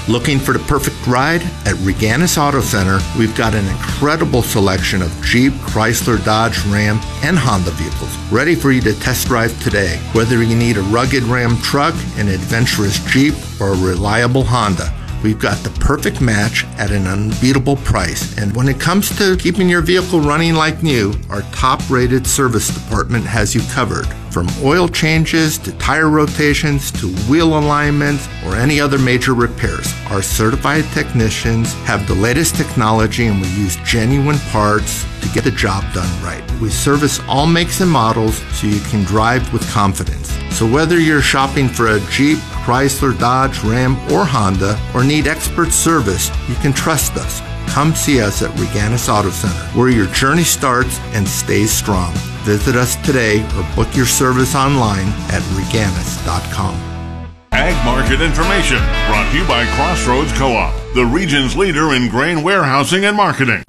Looking for the perfect ride? At Reganis Auto Center, we've got an incredible selection of Jeep, Chrysler, Dodge, Ram, and Honda vehicles ready for you to test drive today. Whether you need a rugged Ram truck, an adventurous Jeep, or a reliable Honda, we've got the perfect match at an unbeatable price. And when it comes to keeping your vehicle running like new, our top-rated service department has you covered. From oil changes to tire rotations to wheel alignments or any other major repairs, our certified technicians have the latest technology and we use genuine parts to get the job done right. We service all makes and models so you can drive with confidence. So whether you're shopping for a Jeep, Chrysler, Dodge, Ram, or Honda, or need expert service, you can trust us. Come see us at Reganis Auto Center, where your journey starts and stays strong. Visit us today or book your service online at Reganis.com. Ag Market Information, brought to you by Crossroads Co-op, the region's leader in grain warehousing and marketing.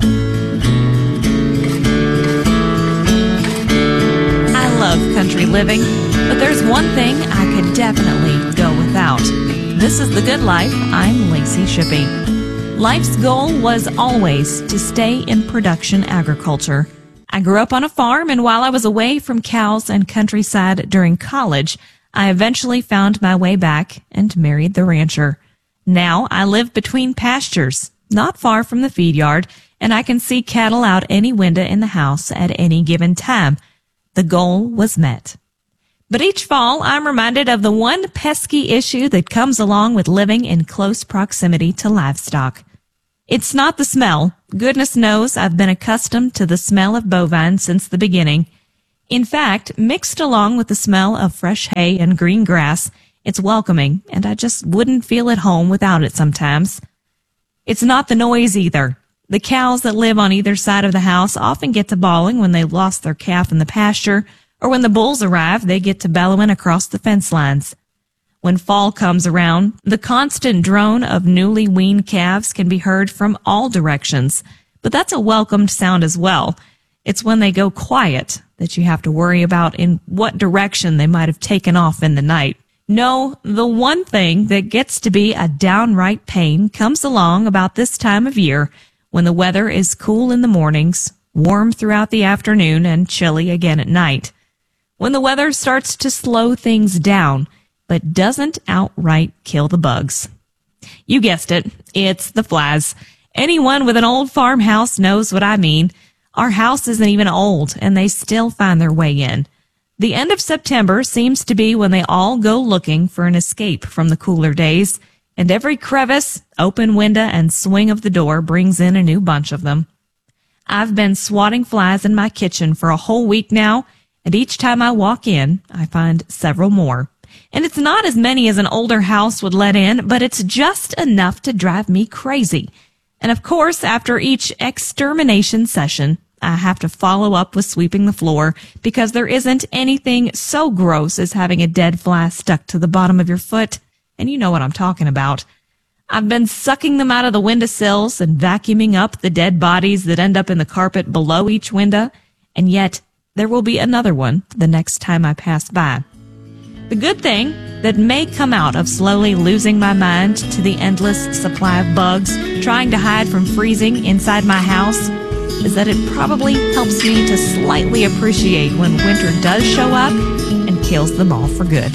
I love country living, but there's one thing I could definitely go without. This is The Good Life. I'm Lacey Shippey. Life's goal was always to stay in production agriculture. I grew up on a farm, and while I was away from cows and countryside during college, I eventually found my way back and married the rancher. Now I live between pastures, not far from the feed yard, and I can see cattle out any window in the house at any given time. The goal was met. But each fall, I'm reminded of the one pesky issue that comes along with living in close proximity to livestock. It's not the smell. Goodness knows I've been accustomed to the smell of bovine since the beginning. In fact, mixed along with the smell of fresh hay and green grass, it's welcoming, and I just wouldn't feel at home without it sometimes. It's not the noise either. The cows that live on either side of the house often get to bawling when they've lost their calf in the pasture, or when the bulls arrive, they get to bellowing across the fence lines. When fall comes around, the constant drone of newly weaned calves can be heard from all directions, but that's a welcomed sound as well. It's when they go quiet that you have to worry about in what direction they might have taken off in the night. No, the one thing that gets to be a downright pain comes along about this time of year when the weather is cool in the mornings, warm throughout the afternoon, and chilly again at night. When the weather starts to slow things down, but doesn't outright kill the bugs. You guessed it, it's the flies. Anyone with an old farmhouse knows what I mean. Our house isn't even old, and they still find their way in. The end of September seems to be when they all go looking for an escape from the cooler days, and every crevice, open window, and swing of the door brings in a new bunch of them. I've been swatting flies in my kitchen for a whole week now, and each time I walk in, I find several more. And it's not as many as an older house would let in, but it's just enough to drive me crazy. And of course, after each extermination session, I have to follow up with sweeping the floor because there isn't anything so gross as having a dead fly stuck to the bottom of your foot. And you know what I'm talking about. I've been sucking them out of the windowsills and vacuuming up the dead bodies that end up in the carpet below each window. And yet, there will be another one the next time I pass by. The good thing that may come out of slowly losing my mind to the endless supply of bugs trying to hide from freezing inside my house is that it probably helps me to slightly appreciate when winter does show up and kills them all for good.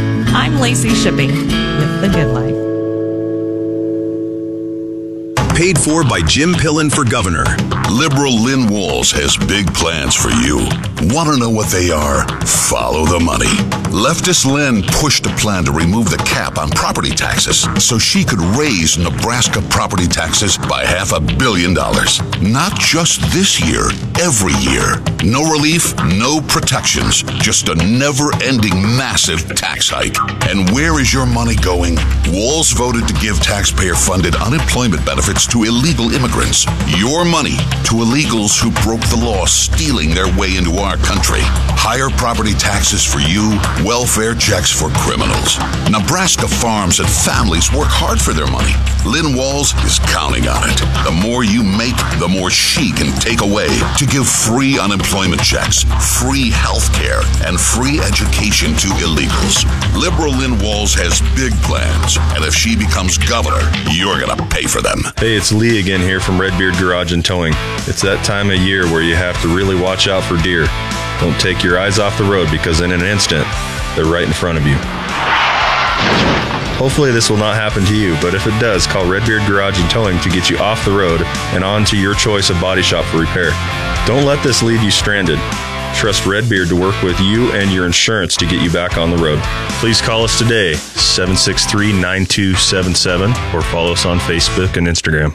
I'm Lacey Shippey with The Good Life. Paid for by Jim Pillen for governor. Liberal Lynn Walls has big plans for you. Want to know what they are? Follow the money. Leftist Lynn pushed a plan to remove the cap on property taxes so she could raise Nebraska property taxes by $500 million. Not just this year, every year. No relief, no protections, just a never-ending massive tax hike. And where is your money going? Walls voted to give taxpayer-funded unemployment benefits to illegal immigrants. Your money to illegals who broke the law, stealing their way into our country. Higher property taxes for you welfare checks for criminals. Nebraska farms and families work hard for their money. Lynn Walls is counting on it. The more you make, the more she can take away to give free unemployment checks, free health care, and free education to illegals. Liberal Lynn Walls has big plans, and if she becomes governor, you're going to pay for them. Hey, it's Lee again here from Redbeard Garage and Towing. It's that time of year where you have to really watch out for deer. Don't take your eyes off the road because in an instant, they're right in front of you. Hopefully this will not happen to you, but if it does, call Redbeard Garage and Towing to get you off the road and on to your choice of body shop for repair. Don't let this leave you stranded. Trust Redbeard to work with you and your insurance to get you back on the road. Please call us today, 763-9277, or follow us on Facebook and Instagram.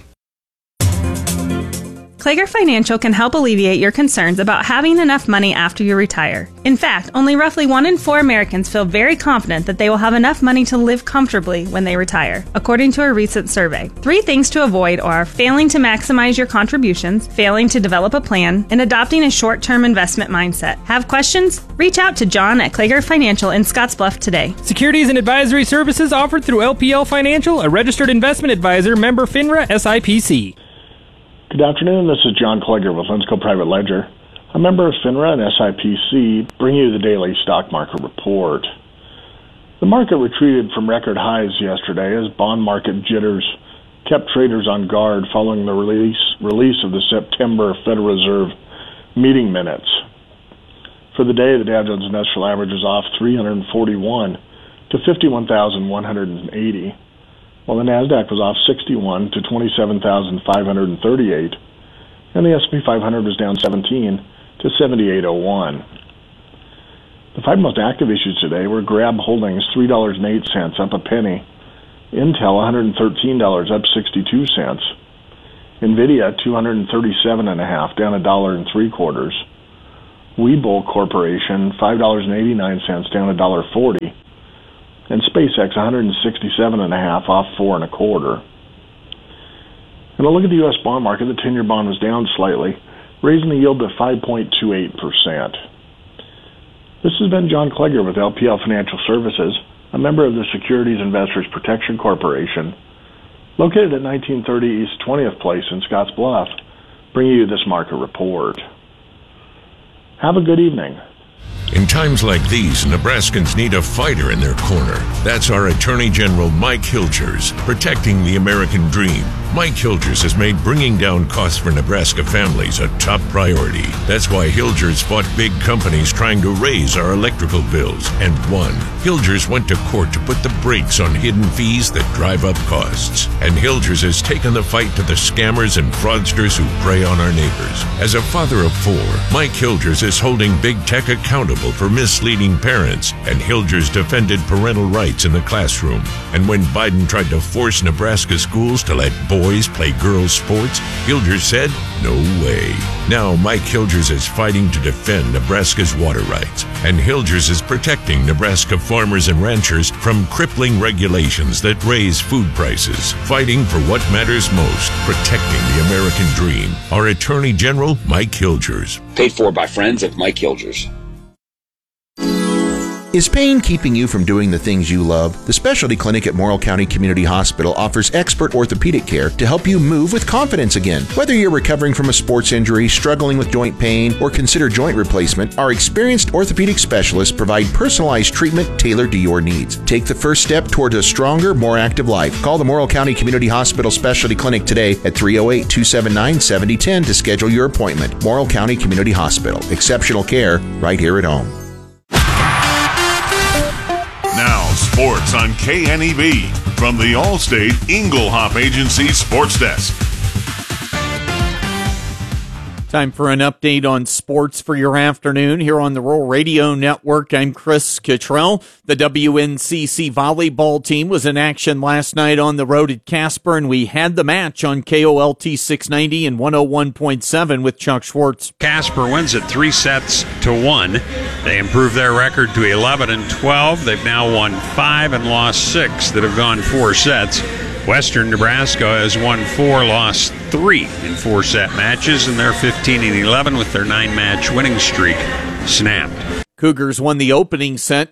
Klager Financial can help alleviate your concerns about having enough money after you retire. In fact, only roughly 1 in 4 Americans feel very confident that they will have enough money to live comfortably when they retire, according to a recent survey. 3 things to avoid are failing to maximize your contributions, failing to develop a plan, and adopting a short-term investment mindset. Have questions? Reach out to John at Klager Financial in Scottsbluff today. Securities and advisory services offered through LPL Financial, a registered investment advisor, member FINRA SIPC. Good afternoon, this is John Klager with Linsco Private Ledger. A member of FINRA and SIPC bring you the daily stock market report. The market retreated from record highs yesterday as bond market jitters kept traders on guard following the release of the September Federal Reserve meeting minutes. For the day, the Dow Jones Industrial Average was off 341 to 51,180. While the NASDAQ was off 61 to 27,538, and the S&P 500 was down 17 to 7801. The 5 most active issues today were Grab Holdings, $3.08, up a penny, Intel, $113, up 62 cents, NVIDIA, $237.50, down $1.75, Webull Corporation, $5.89, down $1.40, and SpaceX, $167.50, off 4 1/4. And a look at the U.S. bond market, the 10-year bond was down slightly, raising the yield to 5.28%. This has been John Klager with LPL Financial Services, a member of the Securities Investors Protection Corporation, located at 1930 East 20th Place in Scottsbluff, bringing you this market report. Have a good evening. In times like these, Nebraskans need a fighter in their corner. That's our Attorney General Mike Hilgers, protecting the American dream. Mike Hilgers has made bringing down costs for Nebraska families a top priority. That's why Hilgers fought big companies trying to raise our electrical bills and won. Hilgers went to court to put the brakes on hidden fees that drive up costs. And Hilgers has taken the fight to the scammers and fraudsters who prey on our neighbors. As a father of 4, Mike Hilgers is holding big tech accountable for misleading parents, and Hilgers defended parental rights in the classroom. And when Biden tried to force Nebraska schools to let boys play girls' sports, Hilgers said, no way. Now Mike Hilgers is fighting to defend Nebraska's water rights, and Hilgers is protecting Nebraska farmers and ranchers from crippling regulations that raise food prices, fighting for what matters most, protecting the American dream. Our Attorney General, Mike Hilgers. Paid for by friends of Mike Hilgers. Is pain keeping you from doing the things you love? The Specialty Clinic at Morrill County Community Hospital offers expert orthopedic care to help you move with confidence again. Whether you're recovering from a sports injury, struggling with joint pain, or consider joint replacement, our experienced orthopedic specialists provide personalized treatment tailored to your needs. Take the first step towards a stronger, more active life. Call the Morrill County Community Hospital Specialty Clinic today at 308-279-7010 to schedule your appointment. Morrill County Community Hospital. Exceptional care right here at home. Now, sports on KNEB from the Allstate Inglehop Agency Sports Desk. Time for an update on sports for your afternoon here on the Rural Radio Network. I'm Chris Cottrell. The WNCC volleyball team was in action last night on the road at Casper, and we had the match on KOLT 690 and 101.7 with Chuck Schwartz. Casper wins it 3-1. They improved their record to 11-12. They've now won 5 and lost 6 that have gone 4 sets. Western Nebraska has won 4, lost 3 in 4-set matches, and they're 15-11 with their 9-match winning streak snapped. Cougars won the opening set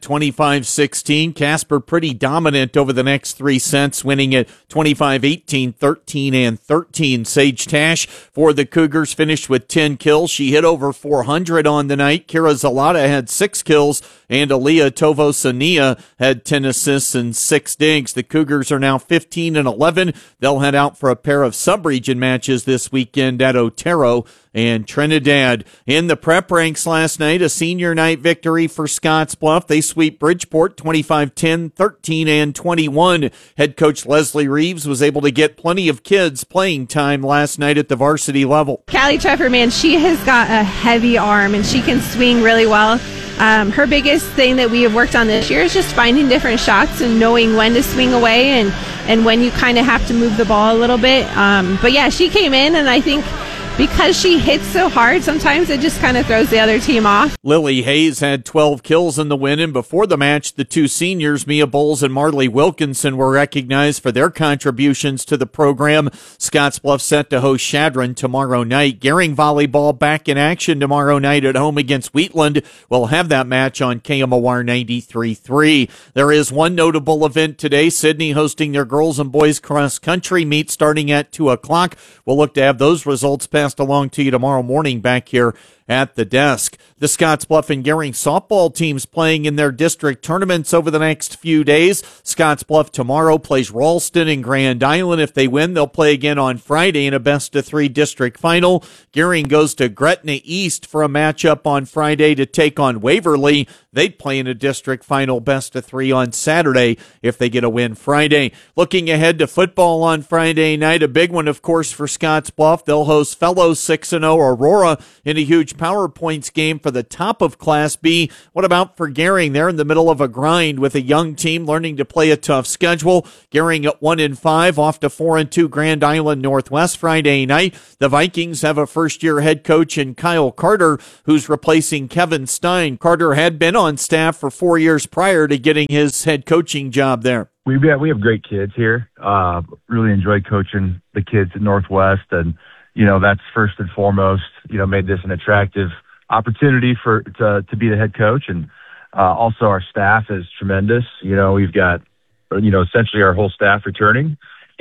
25-16. Casper pretty dominant over the next 3 sets, winning at 25-18, 13, and 13. Sage Tash for the Cougars finished with 10 kills. She hit over 400 on the night. Kira Zalata had 6 kills, and Aaliyah Tovosania had 10 assists and 6 digs. The Cougars are now 15-11. They'll head out for a pair of sub-region matches this weekend at Otero and Trinidad. In the prep ranks last night, a senior night victory for Scottsbluff. They sweep Bridgeport 25-10, 13, and 21. Head coach Leslie Reeves was able to get plenty of kids playing time last night at the varsity level. Callie Treffer, man, she has got a heavy arm and she can swing really well. Her biggest thing that we have worked on this year is just finding different shots and knowing when to swing away and when you kind of have to move the ball a little bit. But yeah, she came in, and I think because she hits so hard, sometimes it just kind of throws the other team off. Lily Hayes had 12 kills in the win, and before the match, the two seniors, Mia Bowles and Marley Wilkinson, were recognized for their contributions to the program. Scottsbluff set to host Chadron tomorrow night. Gering volleyball back in action tomorrow night at home against Wheatland. We'll have that match on KMOR 93.3. There is one notable event today. Sydney hosting their girls and boys cross country meet starting at 2 o'clock. We'll look to have those results passed along to you tomorrow morning back here at the desk. The Scottsbluff and Gering softball teams playing in their district tournaments over the next few days. Scottsbluff tomorrow plays Ralston and Grand Island. If they win, they'll play again on Friday in a best-of-3 district final. Gering goes to Gretna East for a matchup on Friday to take on Waverly. They'd play in a district final best-of-3 on Saturday if they get a win Friday. Looking ahead to football on Friday night, a big one, of course, for Scottsbluff. They'll host fellow 6-0 Aurora in a huge power points game for the top of Class B. What about for Gering? They're in the middle of a grind with a young team learning to play a tough schedule. Gering at 1-5, off to 4-2 Grand Island Northwest Friday night. The Vikings have a first-year head coach in Kyle Carter, who's replacing Kevin Stein. Carter had been on staff for 4 years prior to getting his head coaching job there. We have great kids here. Really enjoy coaching the kids at Northwest, and that's first and foremost. Made this an attractive opportunity to be the head coach, and also our staff is tremendous. We've got essentially our whole staff returning,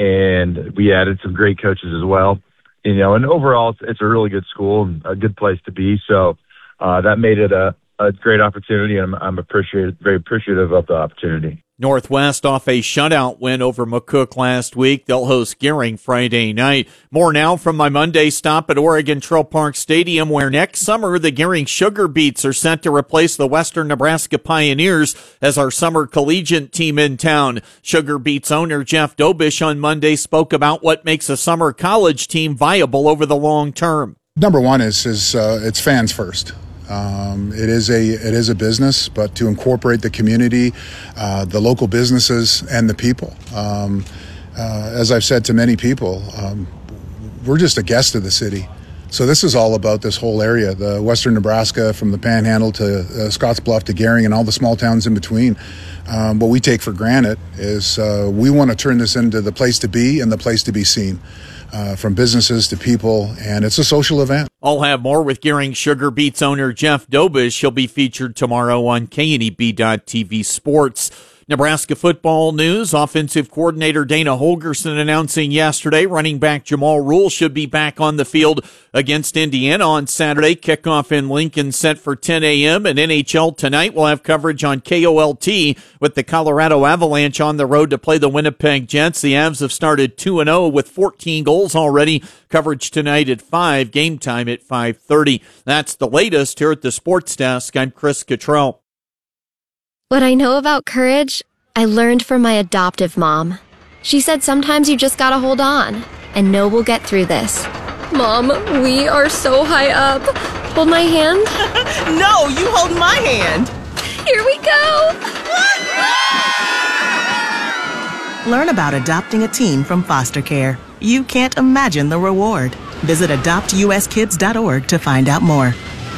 and we added some great coaches as well. And overall, it's a really good school and a good place to be. So that made it a great opportunity, and I'm very appreciative of the opportunity. Northwest off a shutout win over McCook last week. They'll host Gering Friday night. More now from my Monday stop at Oregon Trail Park Stadium, where next summer the Gering Sugar Beets are set to replace the Western Nebraska Pioneers as our summer collegiate team in town. Sugar Beets owner Jeff Dobish on Monday spoke about what makes a summer college team viable over the long term. Number one is it's fans first. It is a business, but to incorporate the community, the local businesses, and the people. As I've said to many people, we're just a guest of the city. So this is all about this whole area, the Western Nebraska, from the Panhandle to Scottsbluff to Gering and all the small towns in between. What we take for granted is we want to turn this into the place to be and the place to be seen. From businesses to people, and it's a social event. I'll have more with Gering Sugar Beets owner Jeff Dobish. He'll be featured tomorrow on KNEB.TV Sports. Nebraska football news. Offensive coordinator Dana Holgerson announcing yesterday running back Jamal Rule should be back on the field against Indiana on Saturday. Kickoff in Lincoln set for 10 a.m. And NHL tonight will have coverage on KOLT with the Colorado Avalanche on the road to play the Winnipeg Jets. The Avs have started 2-0 with 14 goals already. Coverage tonight at 5, game time at 5:30. That's the latest here at the Sports Desk. I'm Chris Cottrell. What I know about courage, I learned from my adoptive mom. She said sometimes you just gotta hold on and know we'll get through this. Mom, we are so high up. Hold my hand. No, you hold my hand. Here we go. Learn about adopting a teen from foster care. You can't imagine the reward. Visit adoptuskids.org to find out more.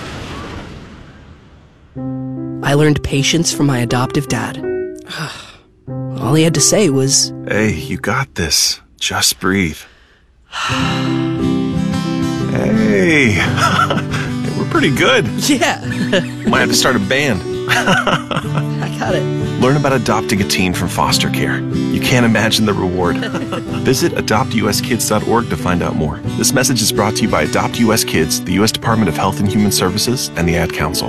I learned patience from my adoptive dad. All he had to say was, "Hey, you got this. Just breathe." Hey, we're pretty good. Yeah. Might have to start a band. I got it. Learn about adopting a teen from foster care. You can't imagine the reward. Visit adoptuskids.org to find out more. This message is brought to you by Adopt US Kids, the U.S. Department of Health and Human Services, and the Ad Council.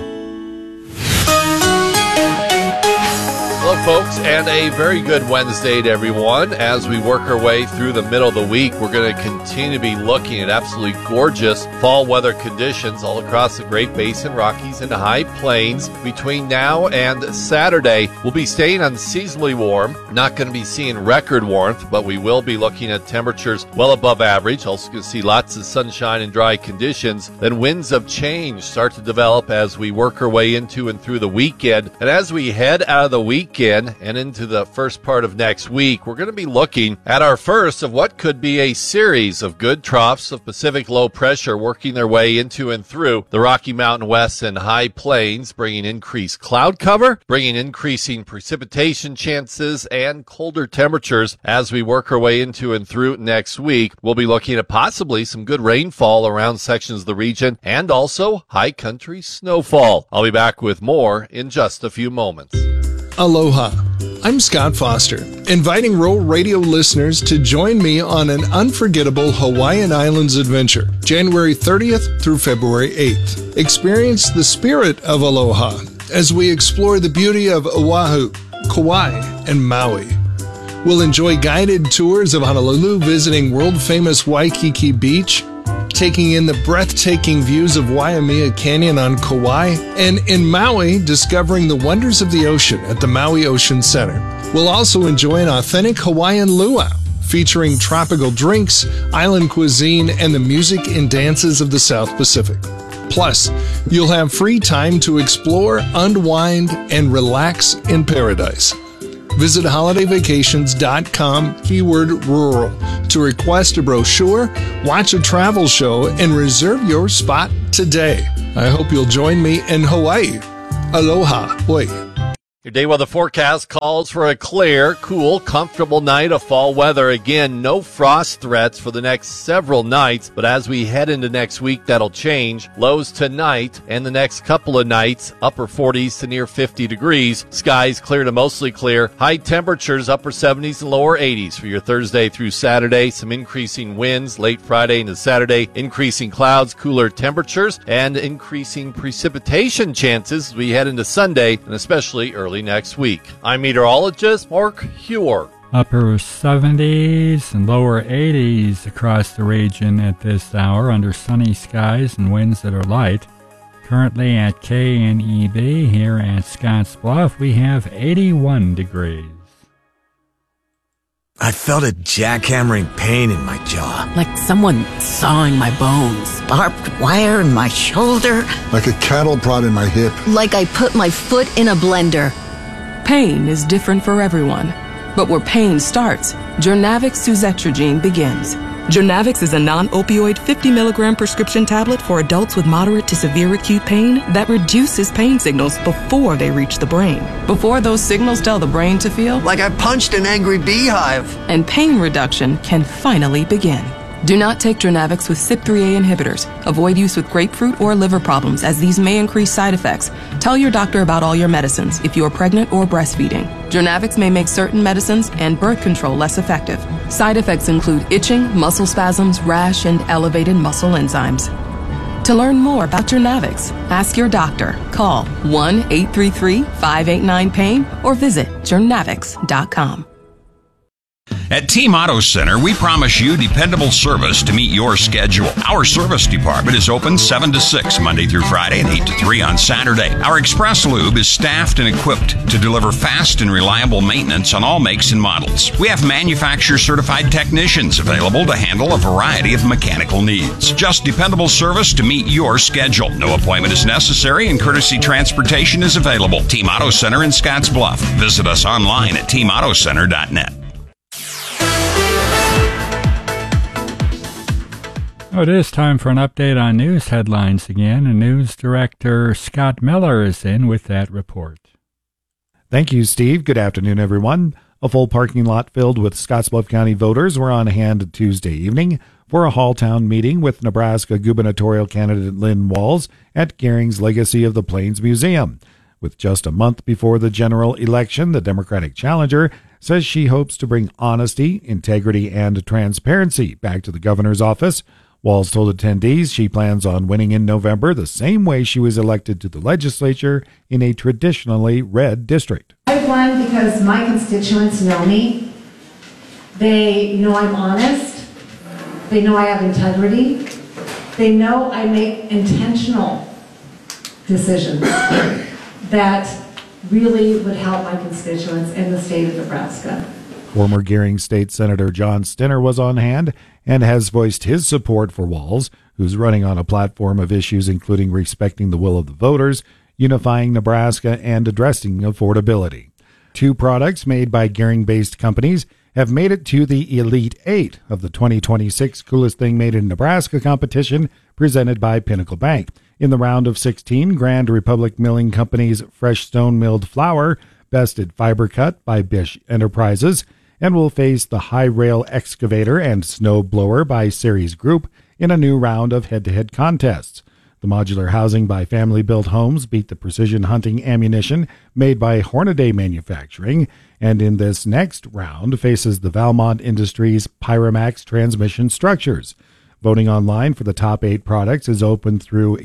Hello, folks, and a very good Wednesday to everyone. As we work our way through the middle of the week, we're going to continue to be looking at absolutely gorgeous fall weather conditions all across the Great Basin, Rockies, and High Plains. Between now and Saturday, we'll be staying unseasonably warm. Not going to be seeing record warmth, but we will be looking at temperatures well above average. Also going to see lots of sunshine and dry conditions. Then winds of change start to develop as we work our way into and through the weekend. And as we head out of the weekend and into the first part of next week, we're going to be looking at our first of what could be a series of good troughs of Pacific low pressure working their way into and through the Rocky Mountain West and High Plains, bringing increased cloud cover, bringing increasing precipitation chances and colder temperatures as we work our way into and through next week. We'll be looking at possibly some good rainfall around sections of the region and also high country snowfall. I'll be back with more in just a few moments. Aloha. I'm Scott Foster, inviting Roll Radio listeners to join me on an unforgettable Hawaiian Islands adventure, January 30th through February 8th. Experience the spirit of aloha as we explore the beauty of Oahu, Kauai, and Maui. We'll enjoy guided tours of Honolulu, visiting world-famous Waikiki Beach, taking in the breathtaking views of Waimea Canyon on Kauai, and in Maui, discovering the wonders of the ocean at the Maui Ocean Center. We'll also enjoy an authentic Hawaiian luau, featuring tropical drinks, island cuisine, and the music and dances of the South Pacific. Plus, you'll have free time to explore, unwind, and relax in paradise. Visit holidayvacations.com, keyword rural, to request a brochure, watch a travel show, and reserve your spot today. I hope you'll join me in Hawaii. Aloha. Oi. Your day weather forecast calls for a clear, cool, comfortable night of fall weather. Again, no frost threats for the next several nights, but as we head into next week, that'll change. Lows tonight and the next couple of nights, upper 40s to near 50 degrees. Skies clear to mostly clear. High temperatures, upper 70s and lower 80s for your Thursday through Saturday. Some increasing winds late Friday into Saturday. Increasing clouds, cooler temperatures, and increasing precipitation chances as we head into Sunday, and especially early next week. I'm meteorologist Mark Huer. Upper 70s and lower 80s across the region at this hour under sunny skies and winds that are light. Currently at KNEB here at Scotts Bluff, we have 81 degrees. I felt a jackhammering pain in my jaw. Like someone sawing my bones. Barbed wire in my shoulder. Like a cattle prod in my hip. Like I put my foot in a blender. Pain is different for everyone, but where pain starts, Jurnavix suzetrigine begins. Jurnavix is a non-opioid 50 milligram prescription tablet for adults with moderate to severe acute pain that reduces pain signals before they reach the brain. Before those signals tell the brain to feel like I punched an angry beehive. And pain reduction can finally begin. Do not take Jurnavix with CYP3A inhibitors. Avoid use with grapefruit or liver problems, as these may increase side effects. Tell your doctor about all your medicines if you are pregnant or breastfeeding. Jurnavix may make certain medicines and birth control less effective. Side effects include itching, muscle spasms, rash, and elevated muscle enzymes. To learn more about Jurnavix, ask your doctor. Call 1-833-589-PAIN or visit jurnavix.com. At Team Auto Center, we promise you dependable service to meet your schedule. Our service department is open 7 to 6 Monday through Friday and 8 to 3 on Saturday. Our Express Lube is staffed and equipped to deliver fast and reliable maintenance on all makes and models. We have manufacturer-certified technicians available to handle a variety of mechanical needs. Just dependable service to meet your schedule. No appointment is necessary and courtesy transportation is available. Team Auto Center in Scotts Bluff. Visit us online at teamautocenter.net. Oh, it is time for an update on news headlines again, and News Director Scott Miller is in with that report. Thank you, Steve. Good afternoon, everyone. A full parking lot filled with Scottsbluff County voters were on hand Tuesday evening for a Halltown meeting with Nebraska gubernatorial candidate Lynn Walz at Gehring's Legacy of the Plains Museum. With just a month before the general election, the Democratic challenger says she hopes to bring honesty, integrity, and transparency back to the governor's office. Walz told attendees she plans on winning in November the same way she was elected to the legislature in a traditionally red district. I've won because my constituents know me. They know I'm honest. They know I have integrity. They know I make intentional decisions that really would help my constituents in the state of Nebraska. Former Gehring State Senator John Stinner was on hand and has voiced his support for Walz, who's running on a platform of issues including respecting the will of the voters, unifying Nebraska, and addressing affordability. 2 products made by Gehring-based companies have made it to the Elite 8 of the 2026 Coolest Thing Made in Nebraska competition presented by Pinnacle Bank. In the round of 16, Grand Republic Milling Company's Fresh Stone Milled Flour bested Fiber Cut by Bish Enterprises and will face the High Rail Excavator and Snow Blower by Ceres Group in a new round of head-to-head contests. The modular housing by Family Built Homes beat the precision hunting ammunition made by Hornaday Manufacturing, and in this next round faces the Valmont Industries Pyromax transmission structures. Voting online for the top 8 products is open through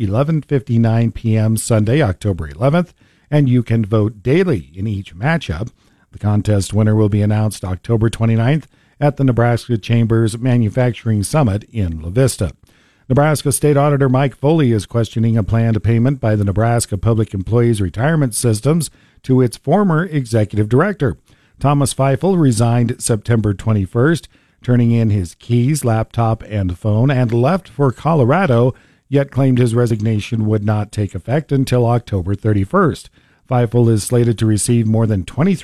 11:59 p.m. Sunday, October 11th, and you can vote daily in each matchup. The contest winner will be announced October 29th at the Nebraska Chambers Manufacturing Summit in La Vista. Nebraska State Auditor Mike Foley is questioning a planned payment by the Nebraska Public Employees Retirement Systems to its former executive director. Thomas Feifel resigned September 21st, turning in his keys, laptop, and phone, and left for Colorado, yet claimed his resignation would not take effect until October 31st. Feifel is slated to receive more than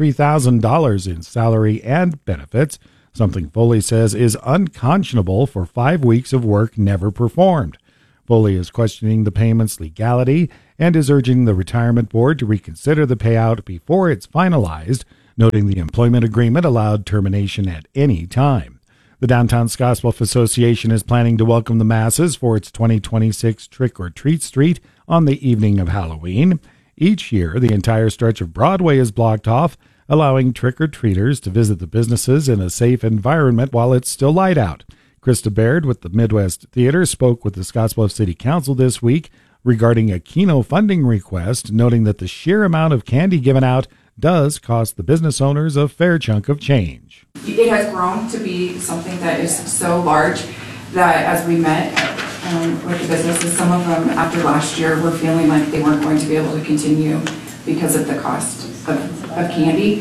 $23,000 in salary and benefits, something Foley says is unconscionable for 5 weeks of work never performed. Foley is questioning the payment's legality and is urging the retirement board to reconsider the payout before it's finalized, noting the employment agreement allowed termination at any time. The Downtown Scottsbluff Association is planning to welcome the masses for its 2026 Trick or Treat Street on the evening of Halloween. Each year, the entire stretch of Broadway is blocked off, allowing trick-or-treaters to visit the businesses in a safe environment while it's still light out. Krista Baird with the Midwest Theater spoke with the Scottsbluff City Council this week regarding a Keno funding request, noting that the sheer amount of candy given out does cost the business owners a fair chunk of change. It has grown to be something that is so large that as we met with the businesses, some of them after last year were feeling like they weren't going to be able to continue because of the cost of candy.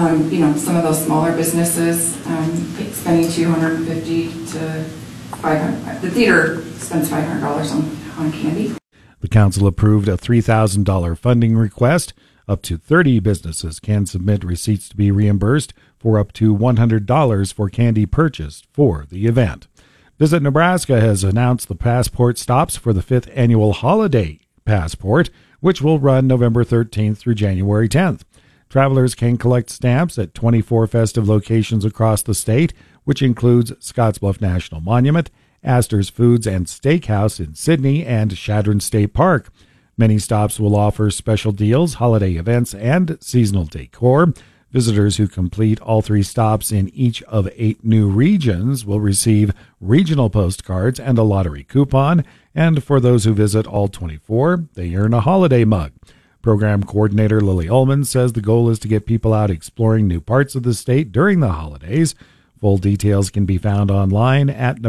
Some of those smaller businesses spending $250 to $500. The theater spends $500 on candy. The council approved a $3,000 funding request. Up to 30 businesses can submit receipts to be reimbursed for up to $100 for candy purchased for the event. Visit Nebraska has announced the passport stops for the 5th annual Holiday Passport, which will run November 13th through January 10th. Travelers can collect stamps at 24 festive locations across the state, which includes Scottsbluff National Monument, Astor's Foods and Steakhouse in Sydney, and Chadron State Park. Many stops will offer special deals, holiday events, and seasonal decor. Visitors who complete all 3 stops in each of 8 new regions will receive regional postcards and a lottery coupon, and for those who visit all 24, they earn a holiday mug. Program coordinator Lily Ullman says the goal is to get people out exploring new parts of the state during the holidays. Full details can be found online at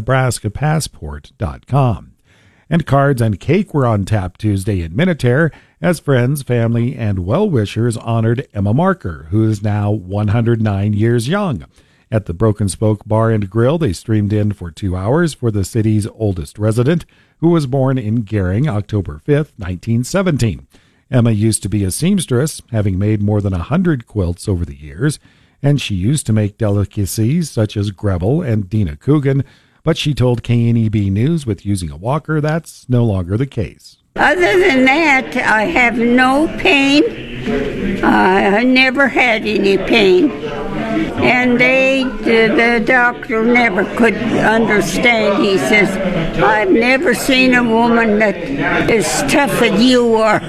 nebraskapassport.com. And cards and cake were on tap Tuesday in Minutair as friends, family, and well-wishers honored Emma Marker, who is now 109 years young. At the Broken Spoke Bar and Grill, they streamed in for 2 hours for the city's oldest resident, who was born in Gehring October 5th, 1917. Emma used to be a seamstress, having made more than 100 quilts over the years, and she used to make delicacies such as Grevel and Dina Coogan, but she told KNEB News with using a walker that's no longer the case. Other than that, I have no pain. I never had any pain. And the doctor never could understand. He says, I've never seen a woman that is tough as you are.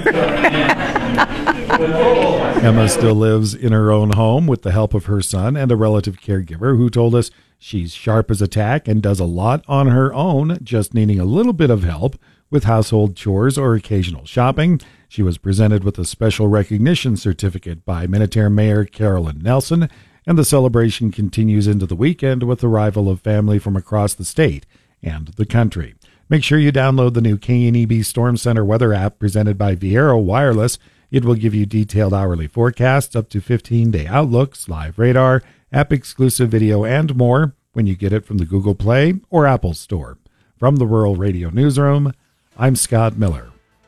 Emma still lives in her own home with the help of her son and a relative caregiver who told us she's sharp as a tack and does a lot on her own, just needing a little bit of help with household chores or occasional shopping. She was presented with a special recognition certificate by Minutair Mayor Carolyn Nelson, and the celebration continues into the weekend with the arrival of family from across the state and the country. Make sure you download the new KNEB Storm Center weather app presented by Viero Wireless. It will give you detailed hourly forecasts, up to 15-day outlooks, live radar, app-exclusive video, and more when you get it from the Google Play or Apple Store. From the Rural Radio Newsroom, I'm Scott Miller.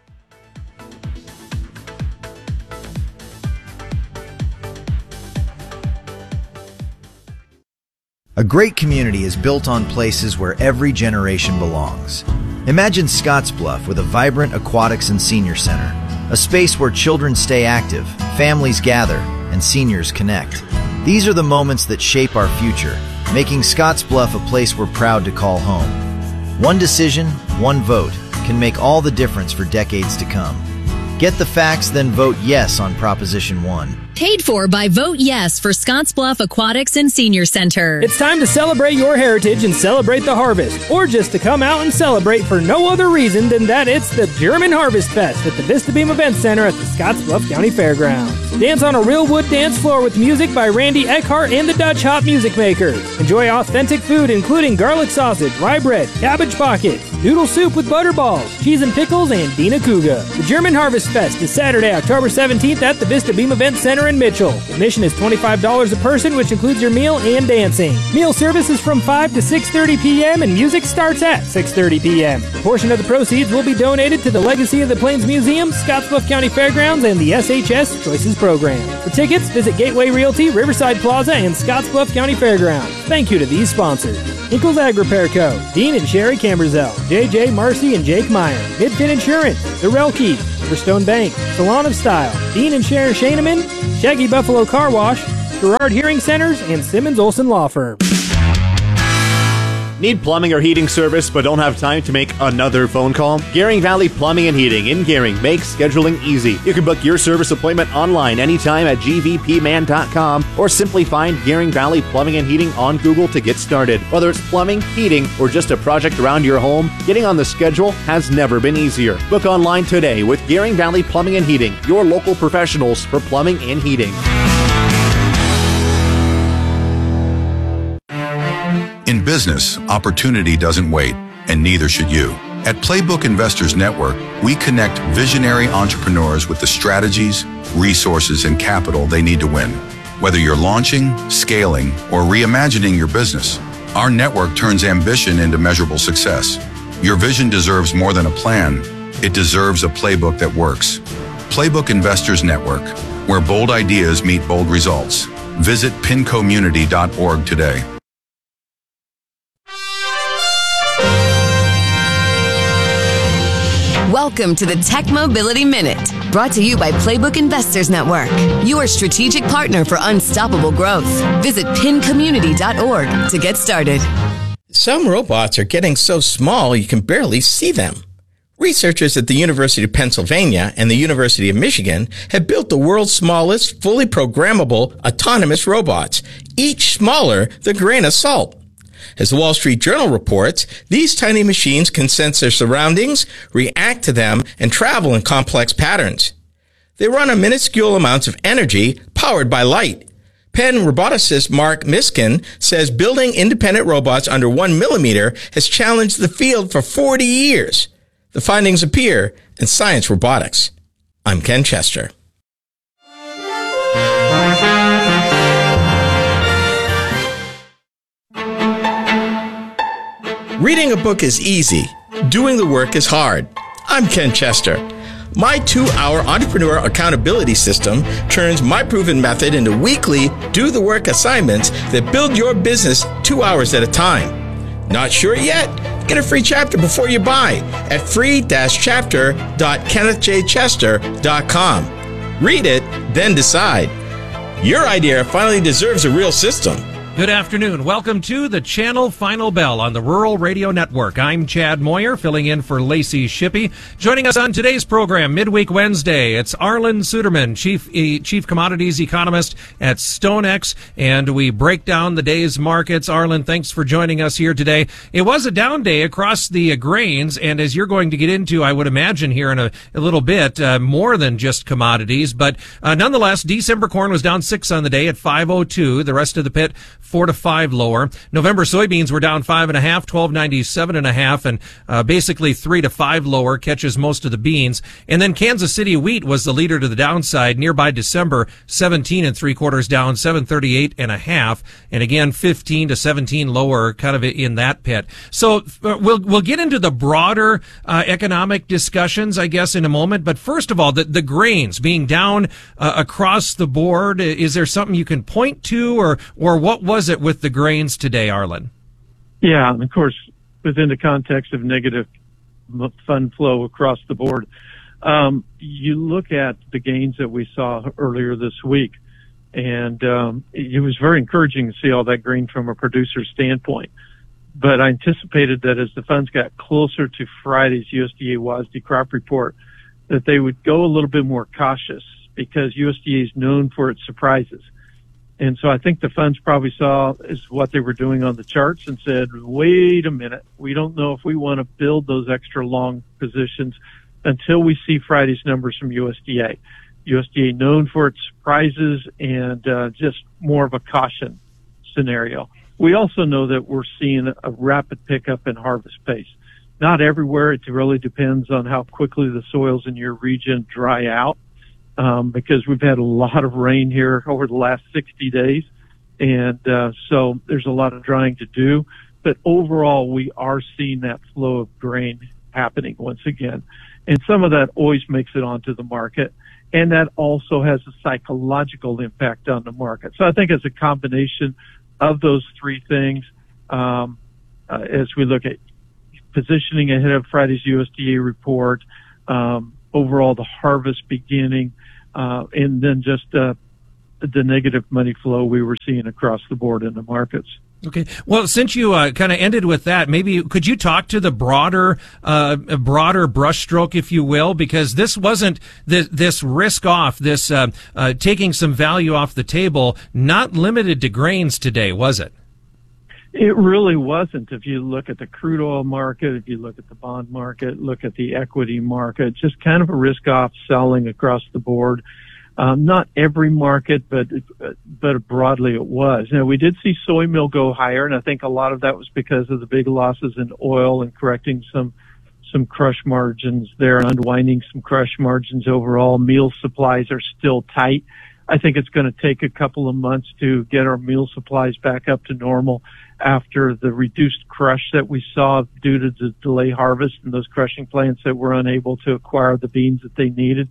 A great community is built on places where every generation belongs. Imagine Scottsbluff with a vibrant aquatics and senior center, a space where children stay active, families gather, and seniors connect. These are the moments that shape our future, making Scottsbluff a place we're proud to call home. One decision, one vote can make all the difference for decades to come. Get the facts, then vote yes on Proposition 1. Paid for by Vote Yes for Scottsbluff Aquatics and Senior Center. It's time to celebrate your heritage and celebrate the harvest, or just to come out and celebrate for no other reason than that it's the German Harvest Fest at the Vista Beam Event Center at the Scottsbluff County Fairgrounds. Dance on a real wood dance floor with music by Randy Eckhart and the Dutch Hop Music Makers. Enjoy authentic food including garlic sausage, rye bread, cabbage pockets, noodle soup with butterballs, cheese and pickles, and Dina Kuga. The German Harvest Fest is Saturday, October 17th at the Vista Beam Event Center in Mitchell. Admission is $25 a person, which includes your meal and dancing. Meal service is from 5 to 6:30 p.m. and music starts at 6:30 p.m. A portion of the proceeds will be donated to the Legacy of the Plains Museum, Scottsbluff County Fairgrounds, and the SHS Choices Program. For tickets, visit Gateway Realty, Riverside Plaza, and Scottsbluff County Fairgrounds. Thank you to these sponsors: Inkel's Ag Repair Co., Dean and Sherry Camberzell, JJ Marcy and Jake Meyer, Midfin Insurance, The Relke, Riverstone Bank, Salon of Style, Dean and Sharon Shaneman, Shaggy Buffalo Car Wash, Gerard Hearing Centers, and Simmons Olson Law Firm. Need plumbing or heating service but don't have time to make another phone call? Gering Valley Plumbing and Heating in Gering makes scheduling easy. You can book your service appointment online anytime at gvpman.com or simply find Gering Valley Plumbing and Heating on Google to get started. Whether it's plumbing, heating, or just a project around your home, getting on the schedule has never been easier. Book online today with Gering Valley Plumbing and Heating, your local professionals for plumbing and heating. In business, opportunity doesn't wait, and neither should you. At Playbook Investors Network, we connect visionary entrepreneurs with the strategies, resources, and capital they need to win. Whether you're launching, scaling, or reimagining your business, our network turns ambition into measurable success. Your vision deserves more than a plan. It deserves a playbook that works. Playbook Investors Network, where bold ideas meet bold results. Visit pincommunity.org today. Welcome to the Tech Mobility Minute, brought to you by Playbook Investors Network, your strategic partner for unstoppable growth. Visit pincommunity.org to get started. Some robots are getting so small you can barely see them. Researchers at the University of Pennsylvania and the University of Michigan have built the world's smallest, fully programmable, autonomous robots, each smaller than a grain of salt. As the Wall Street Journal reports, these tiny machines can sense their surroundings, react to them, and travel in complex patterns. They run on minuscule amounts of energy powered by light. Penn roboticist Mark Miskin says building independent robots under 1 millimeter has challenged the field for 40 years. The findings appear in Science Robotics. I'm Ken Chester. Reading a book is easy. Doing the work is hard. I'm Ken Chester. My 2-hour entrepreneur accountability system turns my proven method into weekly do-the-work assignments that build your business 2 hours at a time. Not sure yet? Get a free chapter before you buy at free-chapter.kennethjchester.com. Read it, then decide. Your idea finally deserves a real system. Good afternoon. Welcome to the Channel Final Bell on the Rural Radio Network. I'm Chad Moyer, filling in for Lacey Shippey. Joining us on today's program, Midweek Wednesday, it's Arlan Suderman, Chief Commodities Economist at StoneX, and we break down the day's markets. Arlan, thanks for joining us here today. It was a down day across the grains, and as you're going to get into, I would imagine here in a little bit, more than just commodities, but nonetheless, December corn was down 6 on the day at 502. The rest of the pit 4 to 5 lower. November soybeans were down 5.5, 12.97.5, and basically 3 to 5 lower, catches most of the beans. And then Kansas City wheat was the leader to the downside. Nearby December, 17 3/4 down, 738.5, and again 15 to 17 lower, kind of in that pit. So we'll get into the broader economic discussions, I guess, in a moment. But first of all, the grains being down across the board. Is there something you can point to, or what was it with the grains today, Arlan? Yeah, and of course, within the context of negative fund flow across the board, you look at the gains that we saw earlier this week, and it was very encouraging to see all that grain from a producer's standpoint. But I anticipated that as the funds got closer to Friday's USDA WASDE crop report, that they would go a little bit more cautious, because USDA is known for its surprises. And so I think the funds probably saw is what they were doing on the charts and said, wait a minute, we don't know if we want to build those extra long positions until we see Friday's numbers from USDA. USDA known for its surprises and just more of a caution scenario. We also know that we're seeing a rapid pickup in harvest pace. Not everywhere. It really depends on how quickly the soils in your region dry out. Because we've had a lot of rain here over the last 60 days. And so there's a lot of drying to do. But overall, we are seeing that flow of grain happening once again. And some of that always makes it onto the market. And that also has a psychological impact on the market. So I think it's a combination of those three things as we look at positioning ahead of Friday's USDA report, overall the harvest beginning, and then just the negative money flow we were seeing across the board in the markets. Okay. Well, since you kind of ended with that, maybe could you talk to the broader brushstroke, if you will, because this wasn't this risk off, this taking some value off the table, not limited to grains today, was it? It really wasn't. If you look at the crude oil market, if you look at the bond market, look at the equity market, just kind of a risk-off selling across the board. Not every market, but broadly it was. Now, we did see soy meal go higher, and I think a lot of that was because of the big losses in oil and correcting some crush margins there and unwinding some crush margins overall. Meal supplies are still tight. I think it's going to take a couple of months to get our meal supplies back up to normal after the reduced crush that we saw due to the delay harvest and those crushing plants that were unable to acquire the beans that they needed.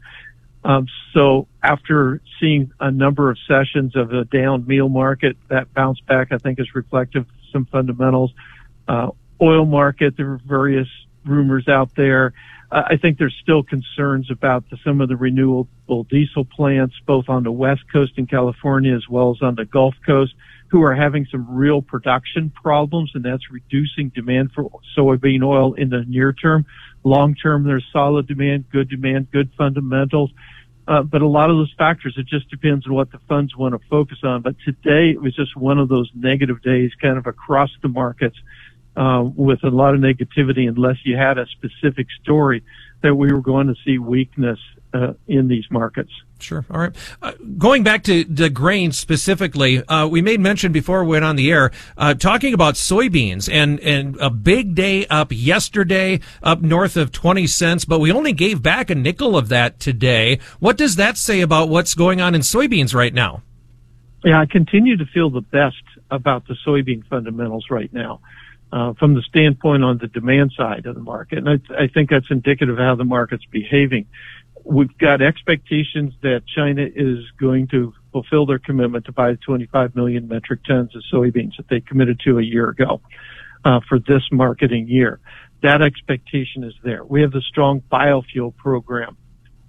So after seeing a number of sessions of a down meal market, that bounce back, I think, is reflective of some fundamentals. Oil market, there are various rumors out there. I think there's still concerns about some of the renewable diesel plants, both on the West Coast in California as well as on the Gulf Coast, who are having some real production problems, and that's reducing demand for soybean oil in the near term. Long term, there's solid demand, good fundamentals. But a lot of those factors, it just depends on what the funds want to focus on. But today, it was just one of those negative days kind of across the markets, with a lot of negativity, unless you had a specific story that we were going to see weakness in these markets. Sure. All right. Going back to the grains specifically, we made mention before we went on the air, talking about soybeans and a big day up yesterday, up north of 20 cents, but we only gave back a nickel of that today. What does that say about what's going on in soybeans right now? Yeah, I continue to feel the best about the soybean fundamentals right now. From the standpoint on the demand side of the market. And I think that's indicative of how the market's behaving. We've got expectations that China is going to fulfill their commitment to buy 25 million metric tons of soybeans that they committed to a year ago for this marketing year. That expectation is there. We have the strong biofuel program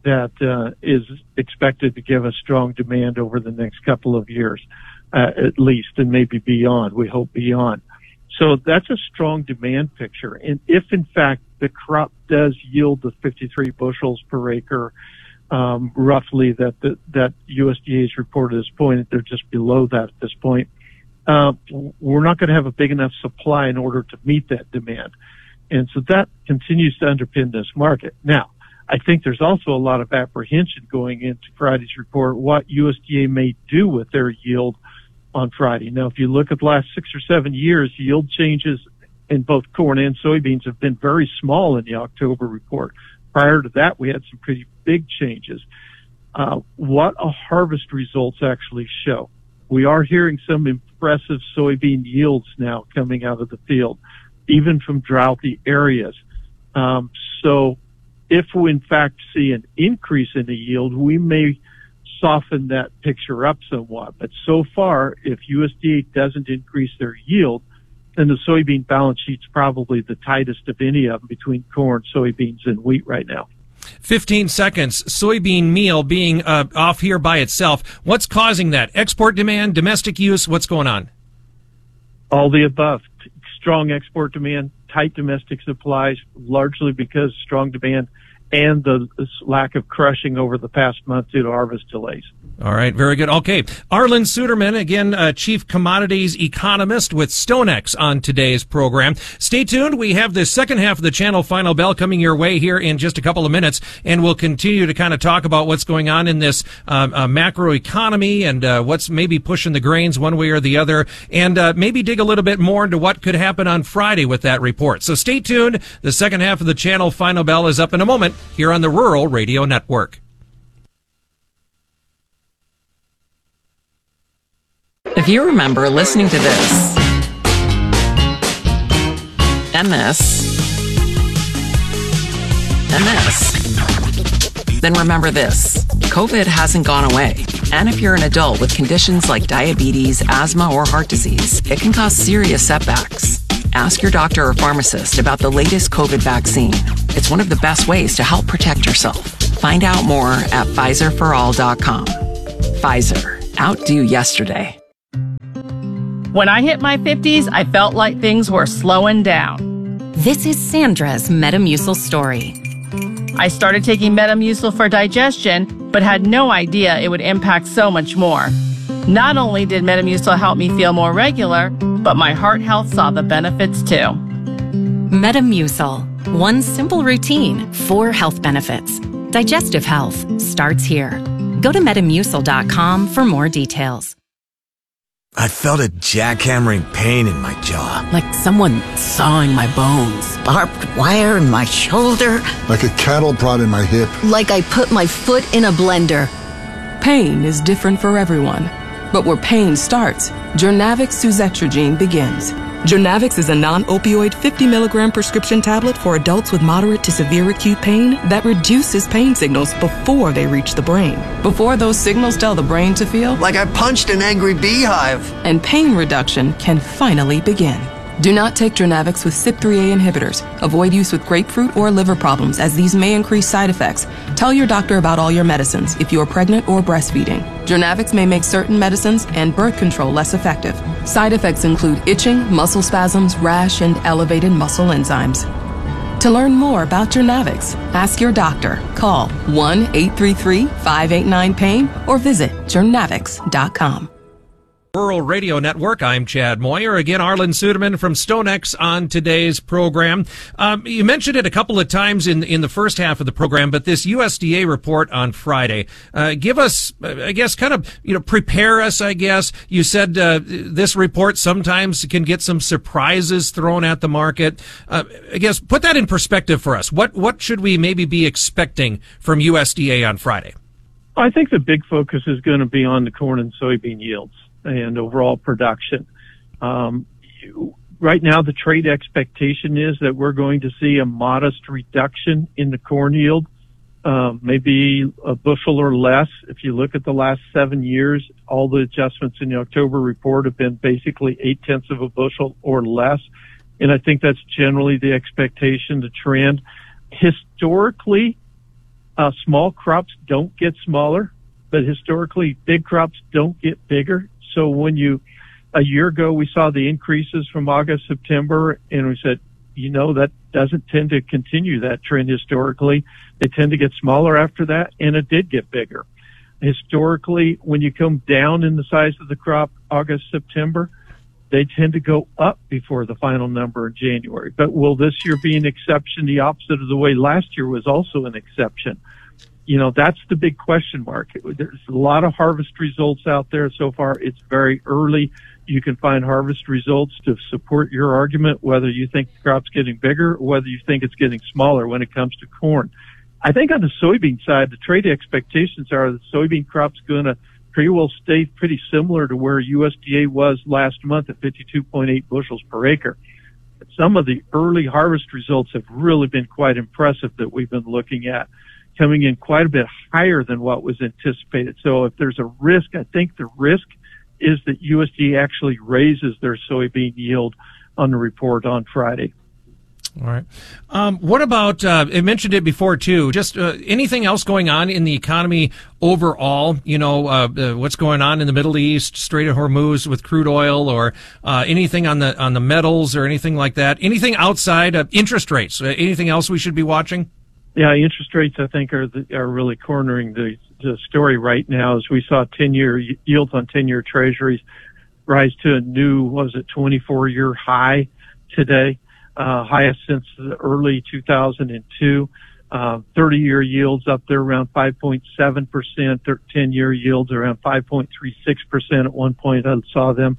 that is expected to give us strong demand over the next couple of years, at least, and maybe beyond. We hope beyond. So that's a strong demand picture. And if, in fact, the crop does yield the 53 bushels per acre, roughly that USDA has reported at this point, they're just below that at this point, we're not going to have a big enough supply in order to meet that demand. And so that continues to underpin this market. Now, I think there's also a lot of apprehension going into Friday's report, what USDA may do with their yield on Friday. Now, if you look at the last 6 or 7 years, yield changes in both corn and soybeans have been very small in the October report. Prior to that, we had some pretty big changes. What a harvest results actually show. We are hearing some impressive soybean yields now coming out of the field, even from droughty areas. So if we in fact see an increase in the yield, we may soften that picture up somewhat. But so far, if USDA doesn't increase their yield, then the soybean balance sheet's probably the tightest of any of them between corn, soybeans, and wheat right now. 15 seconds. Soybean meal being off here by itself. What's causing that? Export demand, domestic use? What's going on? All the above. Strong export demand, tight domestic supplies, largely because strong demand and the lack of crushing over the past month due to harvest delays. All right, very good. Okay, Arlan Suderman, again, Chief Commodities Economist with StoneX on today's program. Stay tuned. We have the second half of the Channel Final Bell coming your way here in just a couple of minutes, and we'll continue to kind of talk about what's going on in this macro economy and what's maybe pushing the grains one way or the other, and maybe dig a little bit more into what could happen on Friday with that report. So stay tuned. The second half of the Channel Final Bell is up in a moment here on the Rural Radio Network. If you remember listening to this, and this, and this, then remember this. COVID hasn't gone away. And if you're an adult with conditions like diabetes, asthma, or heart disease, it can cause serious setbacks. Ask your doctor or pharmacist about the latest COVID vaccine. It's one of the best ways to help protect yourself. Find out more at PfizerForAll.com. Pfizer. Outdo yesterday. When I hit my 50s, I felt like things were slowing down. This is Sandra's Metamucil story. I started taking Metamucil for digestion, but had no idea it would impact so much more. Not only did Metamucil help me feel more regular, but my heart health saw the benefits too. Metamucil. One simple routine, 4 health benefits. Digestive health starts here. Go to Metamucil.com for more details. I felt a jackhammering pain in my jaw. Like someone sawing my bones. Barbed wire in my shoulder. Like a cattle prod in my hip. Like I put my foot in a blender. Pain is different for everyone. But where pain starts, Jurnavix suzetrigine begins. Jurnavix is a non-opioid 50 milligram prescription tablet for adults with moderate to severe acute pain that reduces pain signals before they reach the brain. Before those signals tell the brain to feel like I punched an angry beehive. And pain reduction can finally begin. Do not take Jurnavix with CYP3A inhibitors. Avoid use with grapefruit or liver problems, as these may increase side effects. Tell your doctor about all your medicines if you are pregnant or breastfeeding. Jurnavix may make certain medicines and birth control less effective. Side effects include itching, muscle spasms, rash, and elevated muscle enzymes. To learn more about Jurnavix, ask your doctor. Call 1-833-589-PAIN or visit Jurnavix.com. Rural Radio Network. I'm Chad Moyer. Again, Arlan Suderman from StoneX on today's program. You mentioned it a couple of times in the first half of the program, but this USDA report on Friday, give us, I guess, kind of, prepare us, I guess. You said this report sometimes can get some surprises thrown at the market. I guess, put that in perspective for us. What should we maybe be expecting from USDA on Friday? I think the big focus is going to be on the corn and soybean yields and overall production. Right now, the trade expectation is that we're going to see a modest reduction in the corn yield, maybe a bushel or less. If you look at the last 7 years, all the adjustments in the October report have been basically 0.8 of a bushel or less. And I think that's generally the expectation, the trend. Historically, Small crops don't get smaller, but historically big crops don't get bigger. So a year ago, we saw the increases from August, September, and we said, that doesn't tend to continue that trend historically. They tend to get smaller after that, and it did get bigger. Historically, when you come down in the size of the crop, August, September, they tend to go up before the final number in January. But will this year be an exception, the opposite of the way last year was also an exception? That's the big question mark. There's a lot of harvest results out there so far. It's very early. You can find harvest results to support your argument, whether you think the crop's getting bigger or whether you think it's getting smaller when it comes to corn. I think on the soybean side, the trade expectations are the soybean crop's going to pretty well stay pretty similar to where USDA was last month at 52.8 bushels per acre. Some of the early harvest results have really been quite impressive that we've been looking at, coming in quite a bit higher than what was anticipated. So if there's a risk, I think the risk is that USDA actually raises their soybean yield on the report on Friday. All right. What about, I mentioned it before too, just anything else going on in the economy overall? What's going on in the Middle East, Strait of Hormuz with crude oil, or anything on the metals or anything like that? Anything outside of interest rates? Anything else we should be watching? Yeah, interest rates, I think, are really cornering the story right now, as we saw 10-year yields on 10-year treasuries rise to a new, 24-year high today, highest since the early 2002. 30-year yields up there around 5.7%, 10-year yields around 5.36% at one point. I saw them.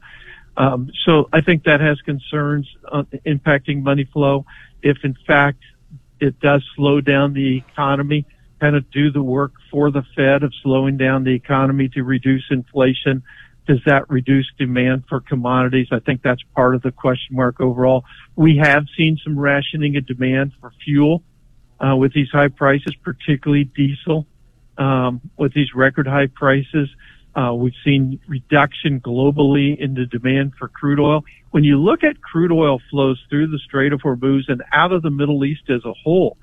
So I think that has concerns impacting money flow. If, in fact, it does slow down the economy, kind of do the work for the Fed of slowing down the economy to reduce inflation. Does that reduce demand for commodities? I think that's part of the question mark overall. We have seen some rationing of demand for fuel with these high prices, particularly diesel. With these record high prices, we've seen reduction globally in the demand for crude oil. When you look at crude oil flows through the Strait of Hormuz and out of the Middle East as a whole,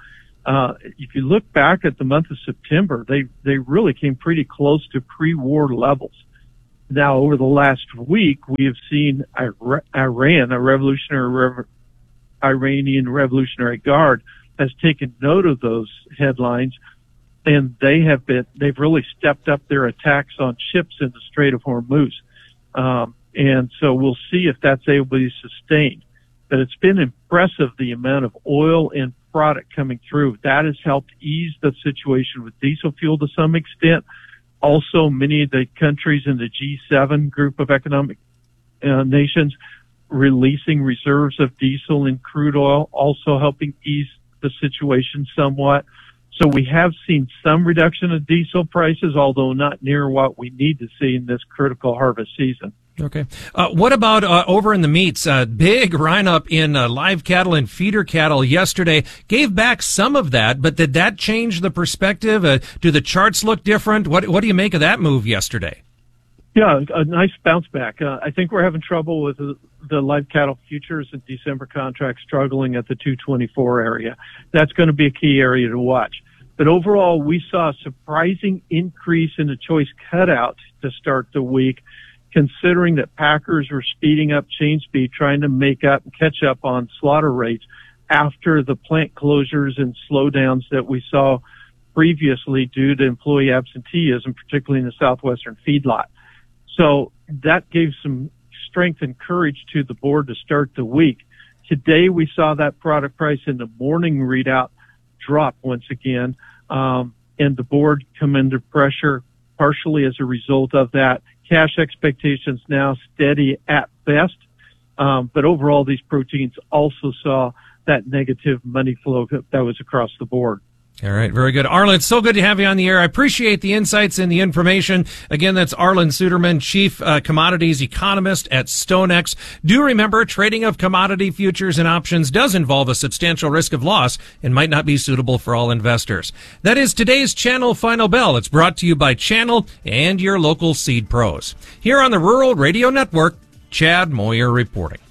if you look back at the month of September, they really came pretty close to pre-war levels. Now, over the last week, we have seen Iran, Iranian Revolutionary Guard, has taken note of those headlines, and they've really stepped up their attacks on ships in the Strait of Hormuz. And so we'll see if that's able to be sustained. But it's been impressive, the amount of oil and product coming through. That has helped ease the situation with diesel fuel to some extent. Also, many of the countries in the G7 group of economic nations releasing reserves of diesel and crude oil, also helping ease the situation somewhat. So we have seen some reduction of diesel prices, although not near what we need to see in this critical harvest season. Okay. What about over in the meats? Big run-up in live cattle and feeder cattle yesterday. Gave back some of that, but did that change the perspective? Do the charts look different? What do you make of that move yesterday? Yeah, a nice bounce back. I think we're having trouble with the live cattle futures and December contracts struggling at the 224 area. That's going to be a key area to watch. But overall, we saw a surprising increase in the choice cutout to start the week, considering that packers were speeding up chain speed, trying to make up and catch up on slaughter rates after the plant closures and slowdowns that we saw previously due to employee absenteeism, particularly in the southwestern feedlot. So that gave some strength and courage to the board to start the week. Today we saw that product price in the morning readout drop once again, and the board come under pressure partially as a result of that. Cash expectations now steady at best, but overall these proteins also saw that negative money flow that was across the board. All right, very good. Arlen, it's so good to have you on the air. I appreciate the insights and the information. Again, that's Arlen Suderman, Chief Commodities Economist at StoneX. Do remember, trading of commodity futures and options does involve a substantial risk of loss and might not be suitable for all investors. That is today's Channel Final Bell. It's brought to you by Channel and your local seed pros. Here on the Rural Radio Network, Chad Moyer reporting.